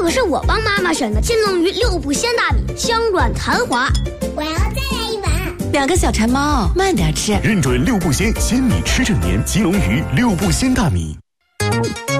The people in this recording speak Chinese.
可是我帮妈妈选的金龙鱼6步鲜大米，香软弹滑。 我要再来一碗。 2个小馋猫，慢点吃。 认准6步鲜，鲜米吃正年，金龙鱼6步鲜大米。